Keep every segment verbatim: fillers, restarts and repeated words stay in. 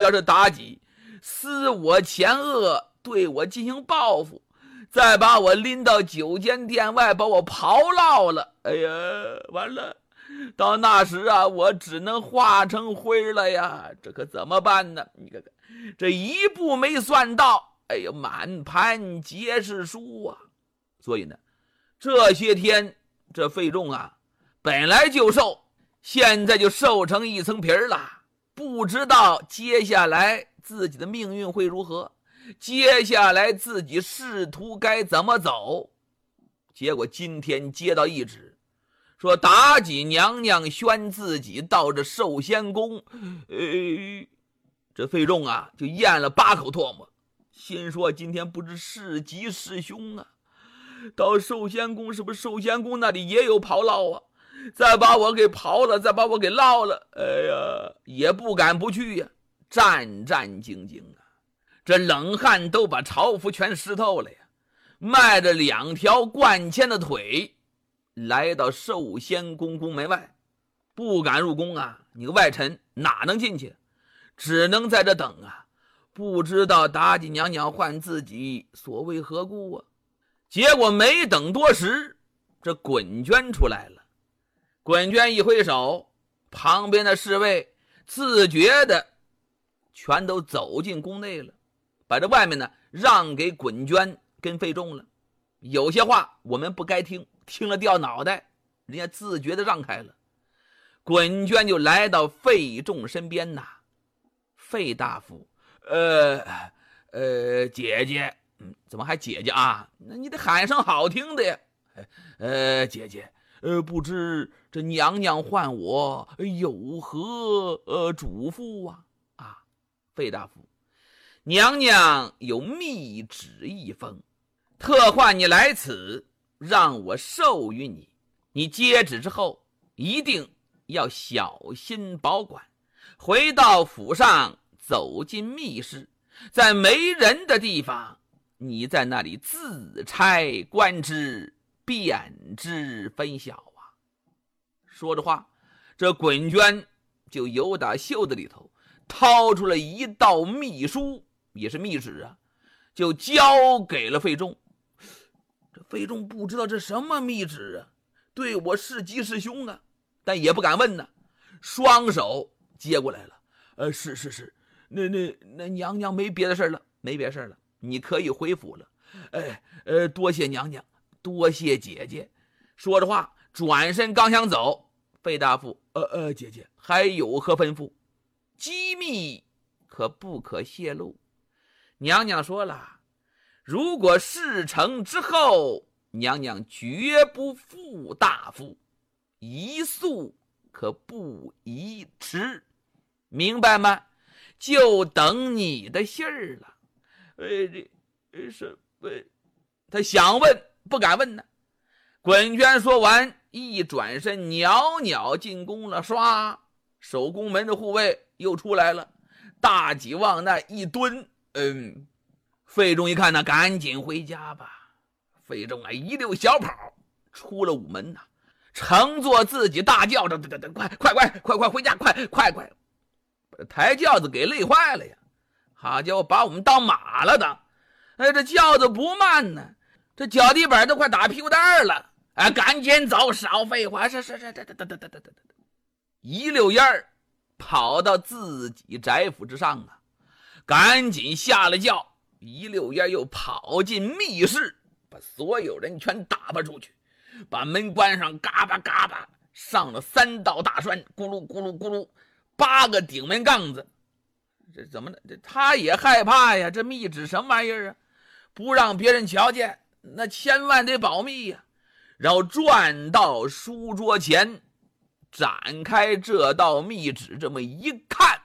要是妲己思我前恶，对我进行报复，再把我拎到九间殿外，把我刨烙了，哎呀，完了，到那时啊，我只能化成灰了呀，这可怎么办呢？你看看，这一步没算到，哎呀，满盘皆是输啊！所以呢，这些天这费仲啊，本来就瘦，现在就瘦成一层皮了，不知道接下来自己的命运会如何，接下来自己仕途该怎么走。结果今天接到一旨，说妲己娘娘宣自己到这寿仙宫，呃，这费仲啊就咽了八口唾沫，心说今天不知是吉是凶啊！到寿仙宫，是不是寿仙宫那里也有刨烙啊？再把我给刨了，再把我给烙了，哎呀，也不敢不去呀，战战兢兢啊！这冷汗都把朝服全湿透了呀，迈着两条灌铅的腿来到寿仙宫宫门外，不敢入宫啊，你个外臣哪能进去？只能在这等啊，不知道妲己娘娘唤自己所为何故啊。结果没等多时，这滚娟出来了。滚娟一挥手，旁边的侍卫自觉的全都走进宫内了，把这外面呢让给滚娟跟费仲了。有些话我们不该听，听了掉脑袋，人家自觉的让开了。滚娟就来到费仲身边呐，费大夫，呃呃，姐姐，嗯，怎么还姐姐啊？那你得喊声好听的呀。呃，姐姐，呃，不知这娘娘唤我有何呃嘱咐啊？啊，费大夫，娘娘有密旨一封，特唤你来此，让我授予你。你接旨之后，一定要小心保管。回到府上，走进密室，在没人的地方，你在那里自差观之，便知分晓啊。说着话，这滚娟就由打袖子里头掏出了一道密书，也是密旨啊，就交给了费仲。这费仲不知道这什么密旨啊，对我是吉是凶啊，但也不敢问呢，双手接过来了。呃，是是是，那那那娘娘没别的事了，没别的事了，你可以回府了。哎，呃，多谢娘娘，多谢姐姐。说着话，转身刚想走，费大夫，呃呃，姐姐还有何吩咐？机密可不可泄露？娘娘说了，如果事成之后，娘娘绝不负大夫，一诉可不宜迟，明白吗？就等你的信儿了。哎，这是哎，他想问不敢问呢。滚娟说完，一转身袅袅进宫了。唰，守宫门的护卫又出来了，大几往那一蹲。嗯，费仲一看呢，赶紧回家吧。费仲啊，一溜小跑出了午门呐，乘坐自己大轿着，快快快快快回家，快快快！抬轿子给累坏了呀！好家伙，把我们当马了当！哎，这轿子不慢呢，这脚底板都快打屁股蛋了！哎，赶紧走，少废话！是是是，一溜烟儿跑到自己宅府之上啊，赶紧下了轿，一溜烟又跑进密室，把所有人全打发出去，把门关上，嘎巴嘎巴上了三道大栓，咕噜咕噜咕噜，八个顶门杠子。这怎么这他也害怕呀？这密旨什么玩意儿啊？不让别人瞧见，那千万得保密呀。然后转到书桌前，展开这道密旨，这么一看，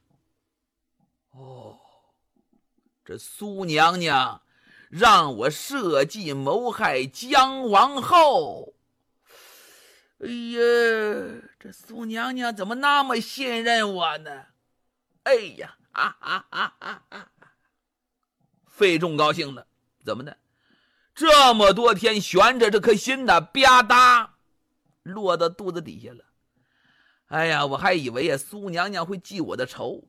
哦，这苏娘娘让我设计谋害姜王后。哎呀，这苏娘娘怎么那么信任我呢？哎呀，啊啊啊啊啊！费仲高兴了，怎么的？这么多天悬着这颗心呢，吧嗒落到肚子底下了。哎呀，我还以为啊，苏娘娘会记我的仇，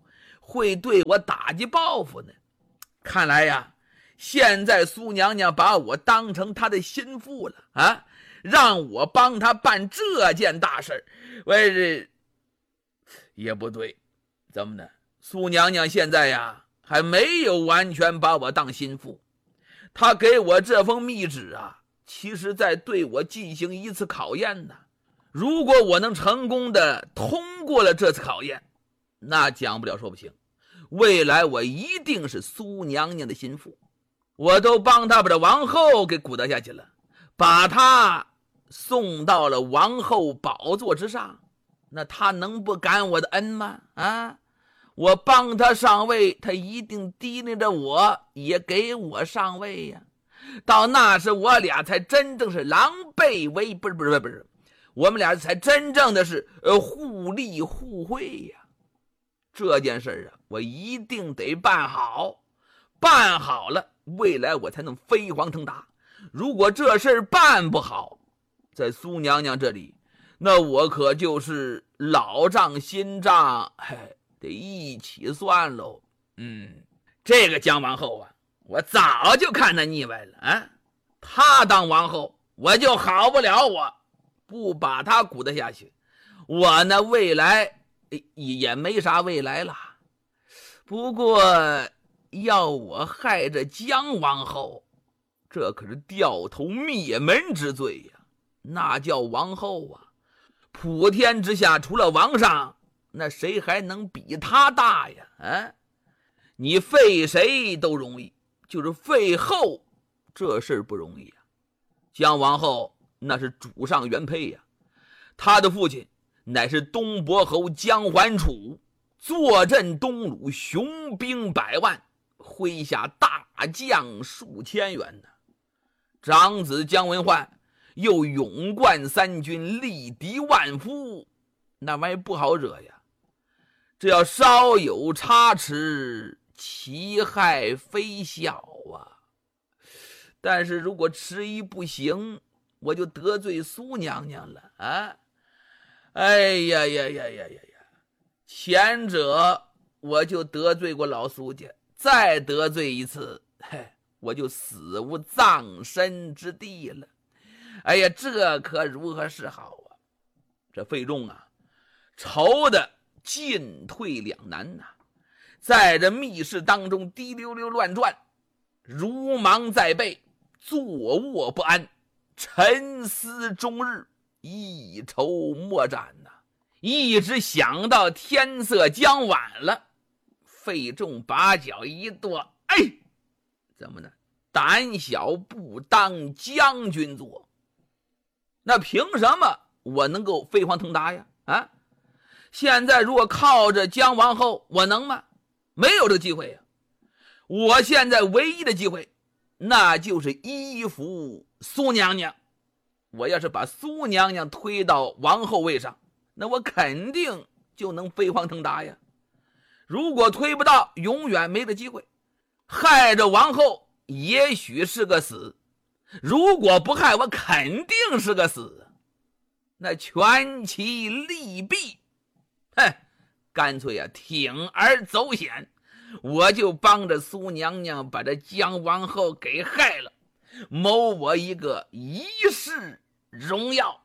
会对我打击报复呢？看来呀，现在苏娘娘把我当成她的心腹了啊，让我帮她办这件大事，喂，也不对，怎么呢？苏娘娘现在呀还没有完全把我当心腹，她给我这封密旨啊，其实在对我进行一次考验呢。如果我能成功的通过了这次考验，那讲不了说不行，未来我一定是苏娘娘的心腹。我都帮她把这王后给鼓捣下去了，把她送到了王后宝座之上，那她能不感我的恩吗？啊，我帮她上位，她一定提领着我也给我上位呀。到那时我俩才真正是狼狈为不是不是不是我们俩才真正的是呃互利互惠呀。这件事啊，我一定得办好，办好了，未来我才能飞黄腾达。如果这事办不好，在苏娘娘这里，那我可就是老账新账，嘿，得一起算喽。嗯，这个姜王后啊，我早就看她腻歪了啊。她当王后，我就好不了我。不把他鼓捣下去，我呢未来也没啥未来了。不过要我害这姜王后，这可是掉头灭门之罪呀！那叫王后啊，普天之下除了王上，那谁还能比他大呀？啊，你废谁都容易，就是废后这事不容易呀。姜王后那是主上原配呀，他的父亲乃是东伯侯姜桓楚，坐镇东鲁，雄兵百万，麾下大将数千员呢。长子姜文焕又勇冠三军，力敌万夫，那玩意不好惹呀。这要稍有差池，其害非小啊。但是如果迟疑不行，我就得罪苏娘娘了啊！哎呀呀呀呀呀呀！前者我就得罪过老苏家，再得罪一次，嘿，我就死无葬身之地了。哎呀，这可如何是好啊？这费仲啊，愁的进退两难呐、啊，在这密室当中滴溜溜乱转，如芒在背，坐卧不安。沉思终日，一筹莫展呐、啊！一直想到天色将晚了，费仲把脚一跺，哎，怎么呢？胆小不当将军做，那凭什么我能够飞黄腾达呀？啊！现在如果靠着姜王后，我能吗？没有这个机会呀！我现在唯一的机会，那就是依服苏娘娘。我要是把苏娘娘推到王后位上，那我肯定就能飞黄腾达呀。如果推不到，永远没这机会。害着王后也许是个死，如果不害我肯定是个死，那全其利弊。哼，干脆啊铤而走险，我就帮着苏娘娘把这姜王后给害了，谋我一个一世荣耀。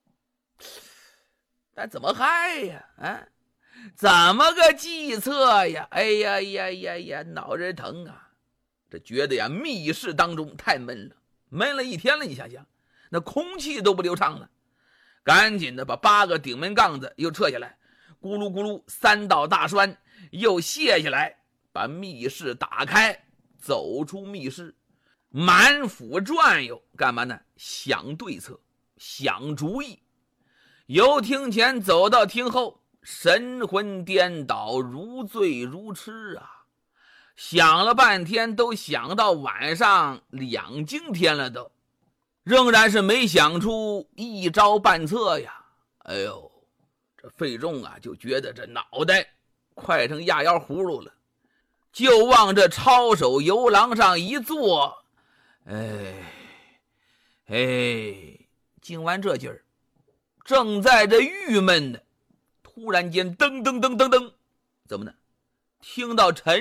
但怎么害呀？啊，怎么个计策呀？哎呀呀呀呀，脑仁疼啊！这觉得呀，密室当中太闷了，闷了一天了。你想想，那空气都不流畅了。赶紧的把八个顶门杠子又撤下来，咕噜咕噜三道大栓又卸下来，把密室打开，走出密室，满府转悠，干嘛呢？想对策，想主意。由厅前走到厅后，神魂颠倒，如醉如痴啊！想了半天，都想到晚上两更天了都，仍然是没想出一招半策呀！哎呦，这费仲啊，就觉得这脑袋快成压腰葫芦了，就往这抄手游廊上一坐，哎哎，经完这劲儿，正在这郁闷呢，突然间噔噔噔噔噔，怎么呢？ 听到陈